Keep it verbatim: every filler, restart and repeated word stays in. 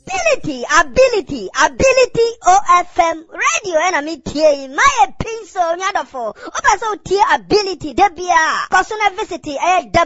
Ability, ability, ability O F M radio enemy tie my pinso nyadofo. Opa so tie ability debia. Personal visit eh